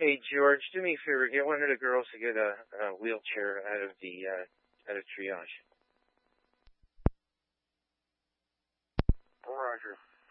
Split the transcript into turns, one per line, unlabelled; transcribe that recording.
Hey, George, do me a favor. Get one of the girls to get a wheelchair out of out of triage.
Roger.